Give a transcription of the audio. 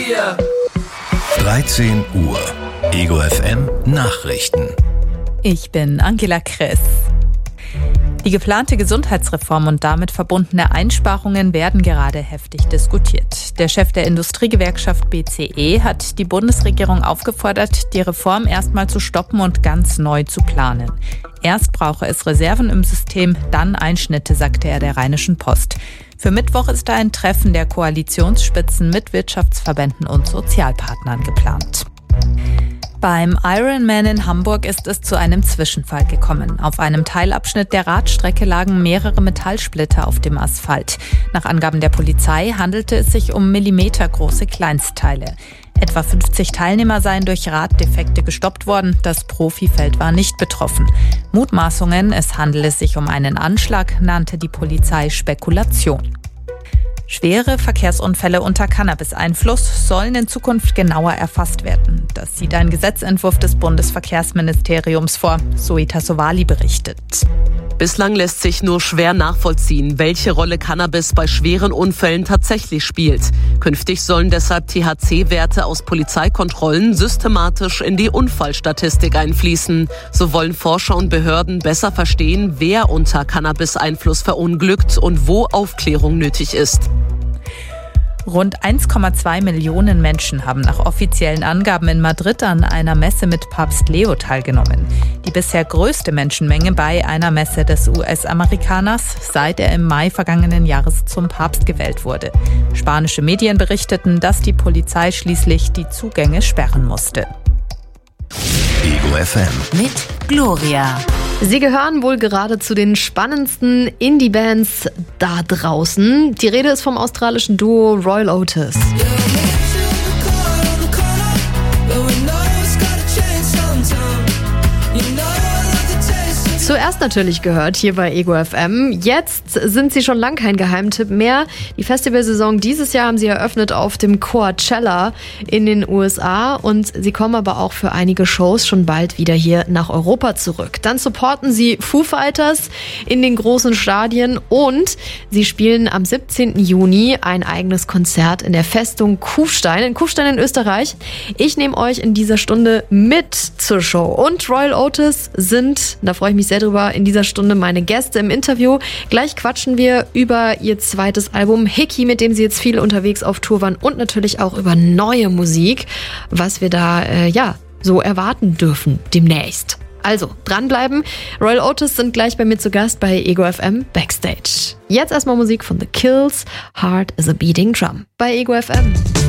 wir. 13 Uhr. Ego FM Nachrichten. Ich bin Angela Kress. Die geplante Gesundheitsreform und damit verbundene Einsparungen werden gerade heftig diskutiert. Der Chef der Industriegewerkschaft BCE hat die Bundesregierung aufgefordert, die Reform erstmal zu stoppen und ganz neu zu planen. Erst brauche es Reserven im System, dann Einschnitte, sagte er der Rheinischen Post. Für Mittwoch ist da ein Treffen der Koalitionsspitzen mit Wirtschaftsverbänden und Sozialpartnern geplant. Beim Ironman in Hamburg ist es zu einem Zwischenfall gekommen. Auf einem Teilabschnitt der Radstrecke lagen mehrere Metallsplitter auf dem Asphalt. Nach Angaben der Polizei handelte es sich um millimetergroße Kleinstteile. Etwa 50 Teilnehmer seien durch Raddefekte gestoppt worden. Das Profifeld war nicht betroffen. Mutmaßungen, es handele sich um einen Anschlag, nannte die Polizei Spekulation. Schwere Verkehrsunfälle unter Cannabis-Einfluss sollen in Zukunft genauer erfasst werden. Das sieht ein Gesetzentwurf des Bundesverkehrsministeriums vor, Zoe Tassovali berichtet. Bislang lässt sich nur schwer nachvollziehen, welche Rolle Cannabis bei schweren Unfällen tatsächlich spielt. Künftig sollen deshalb THC-Werte aus Polizeikontrollen systematisch in die Unfallstatistik einfließen. So wollen Forscher und Behörden besser verstehen, wer unter Cannabis-Einfluss verunglückt und wo Aufklärung nötig ist. Rund 1,2 Millionen Menschen haben nach offiziellen Angaben in Madrid an einer Messe mit Papst Leo teilgenommen. Die bisher größte Menschenmenge bei einer Messe des US-Amerikaners, seit er im Mai vergangenen Jahres zum Papst gewählt wurde. Spanische Medien berichteten, dass die Polizei schließlich die Zugänge sperren musste. Ego FM mit Gloria. Sie gehören wohl gerade zu den spannendsten Indie-Bands da draußen. Die Rede ist vom australischen Duo Royal Otis. Zuerst natürlich gehört hier bei Ego FM. Jetzt sind sie schon lang kein Geheimtipp mehr. Die Festivalsaison dieses Jahr haben sie eröffnet auf dem Coachella in den USA und sie kommen aber auch für einige Shows schon bald wieder hier nach Europa zurück. Dann supporten sie Foo Fighters in den großen Stadien und sie spielen am 17. Juni ein eigenes Konzert in der Festung Kufstein in Österreich. Ich nehme euch in dieser Stunde mit zur Show und Royal Otis sind, da freue ich mich sehr drüber, in dieser Stunde meine Gäste im Interview. Gleich quatschen wir über ihr zweites Album Hickey, mit dem sie jetzt viel unterwegs auf Tour waren und natürlich auch über neue Musik, was wir da so erwarten dürfen demnächst. Also, dranbleiben. Royal Otis sind gleich bei mir zu Gast bei Ego FM Backstage. Jetzt erstmal Musik von The Kills, Heart is a Beating Drum bei Ego FM.